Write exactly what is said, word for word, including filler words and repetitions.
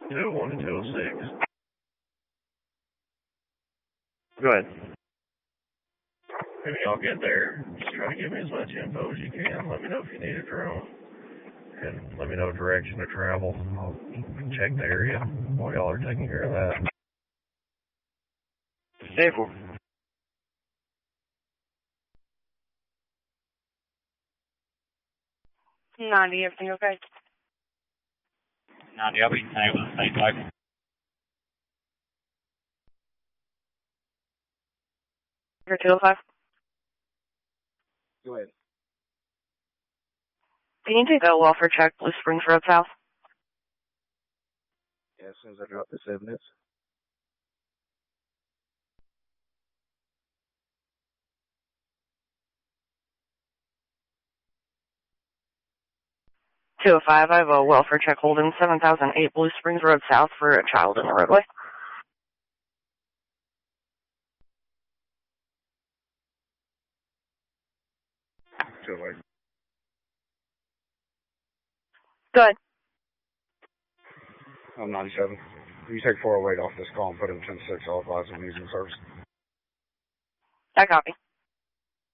two one two six. Go ahead. Maybe I'll get there. Just try to give me as much info as you can. Let me know if you need a drone. And let me know direction to travel. I'll check the area while y'all are taking care of that. Stanford. ninety, everything okay? ninety, I'll be staying with the same type. You're two oh five? Go ahead. Can you take a welfare check, Blue Springs Road South? Yeah, as soon as I drop this evidence. two oh five, I have a welfare check holding seven thousand eight Blue Springs Road South for a child in the roadway. Too late. Go ahead. I'm ninety-seven. You take four oh eight off this call and put him ten six. I'll advise him using service. I copy.